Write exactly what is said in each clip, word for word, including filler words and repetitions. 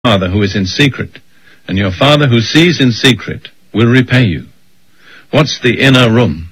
Father who is in secret, and your Father who sees in secret will repay you. What's the inner room?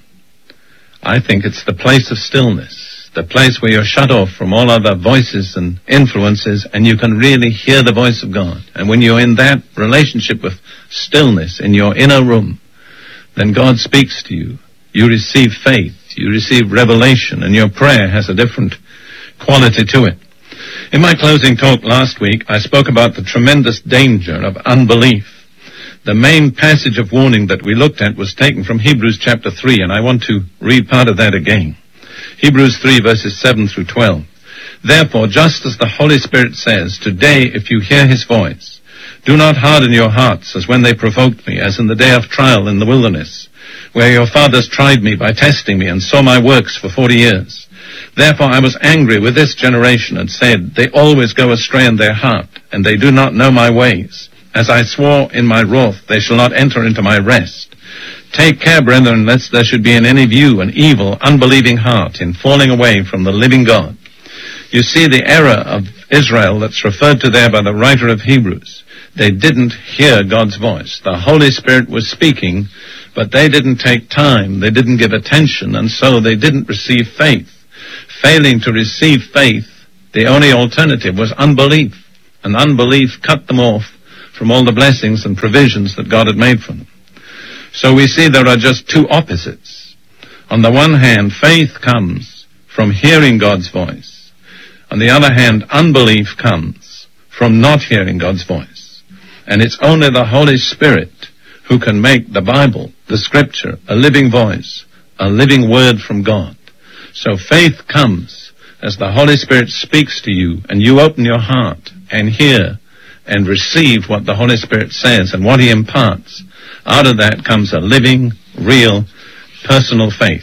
I think it's the place of stillness, the place where you're shut off from all other voices and influences, and you can really hear the voice of God. And when you're in that relationship with stillness in your inner room, then God speaks to you. You receive faith, you receive revelation, and your prayer has a different quality to it. In my closing talk last week, I spoke about the tremendous danger of unbelief. The main passage of warning that we looked at was taken from Hebrews chapter three, and I want to read part of that again. Hebrews three, verses seven through twelve. Therefore, just as the Holy Spirit says, today if you hear his voice, do not harden your hearts as when they provoked me, as in the day of trial in the wilderness, where your fathers tried me by testing me and saw my works for forty years. Therefore I was angry with this generation and said, they always go astray in their heart, and they do not know my ways. As I swore in my wrath, they shall not enter into my rest. Take care, brethren, lest there should be in any of you an evil, unbelieving heart in falling away from the living God. You see the error of Israel that's referred to there by the writer of Hebrews. They didn't hear God's voice. The Holy Spirit was speaking, but they didn't take time. They didn't give attention, and so they didn't receive faith. Failing to receive faith, the only alternative was unbelief, and unbelief cut them off from all the blessings and provisions that God had made for them. So we see there are just two opposites. On the one hand, faith comes from hearing God's voice. On the other hand, unbelief comes from not hearing God's voice. And it's only the Holy Spirit who can make the Bible, the Scripture, a living voice, a living word from God. So faith comes as the Holy Spirit speaks to you, and you open your heart and hear and receive what the Holy Spirit says and what he imparts. Out of that comes a living, real, personal faith.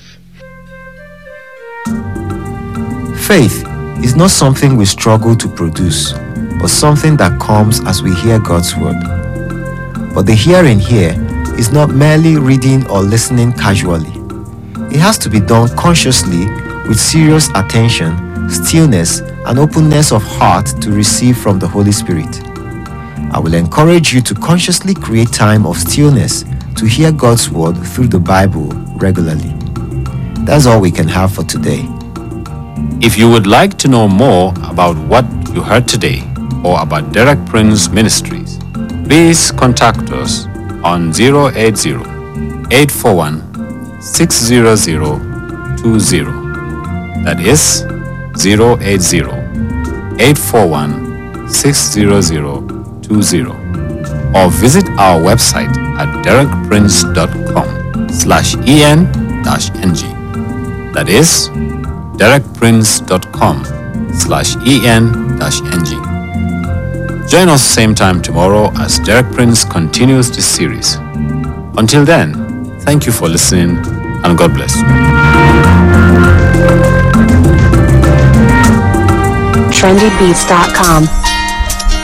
Faith is not something we struggle to produce, but something that comes as we hear God's word. But the hearing here is not merely reading or listening casually. It has to be done consciously with serious attention, stillness, and openness of heart to receive from the Holy Spirit. I will encourage you to consciously create time of stillness to hear God's word through the Bible regularly. That's all we can have for today. If you would like to know more about what you heard today or about Derek Prince Ministries, please contact us on zero eight zero, eight four one, six zero zero two zero. That is zero eight zero, eight four one, six zero zero two zero. Or visit our website at derek prince dot com slash en dash ng. That is derek prince dot com slash en dash ng. Join us same time tomorrow as Derek Prince continues this series. Until then, thank you for listening, and God bless you. trendy beats dot com